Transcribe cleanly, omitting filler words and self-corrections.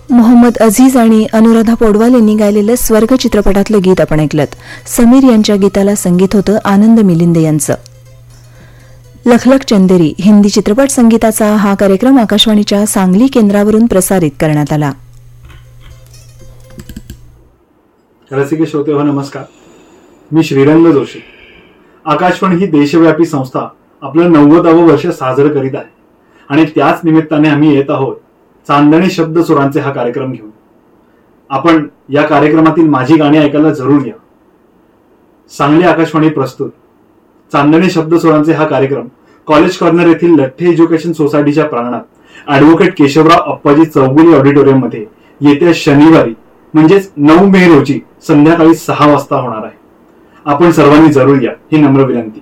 मोहम्मद अझीज आणि अनुराधा पौडवाल यांनी गायलेलं स्वर्ग चित्रपटातलं गीत आपण ऐकलं. समीर यांच्या गीताला संगीत होतं आनंद मिलिंद यांचं. लखलख चंदेरी हिंदी चित्रपट संगीताचा हा कार्यक्रम आकाशवाणीच्या सांगली केंद्रावरून प्रसारित करण्यात आला. रसिक श्रोते हो, नमस्कार. मी श्रीरंग जोशी. आकाशवाणी ही देशव्यापी संस्था आपलं 90वे वर्ष साजरं करीत आहे आणि त्याच निमित्ताने आम्ही येत आहोत चांदणे शब्द सुरांचे हा कार्यक्रम घेऊन. आपण या कार्यक्रमातील माझी गाणी ऐकायला जरूर घ्या. सांगली आकाशवाणी प्रस्तुत चांदणे शब्द सुरांचे हा कार्यक्रम कॉलेज कॉर्नर येथील लठ्ठे एज्युकेशन सोसायटीच्या प्रांगणात ॲडव्होकेट केशवराव अप्पाजी चौगुले ऑडिटोरियम मध्ये येत्या शनिवारी म्हणजेच 9 मे रोजी संध्याकाळी 6 वाजता होणार आहे. आपण सर्वांनी जरूर या, ही नम्र विनंती.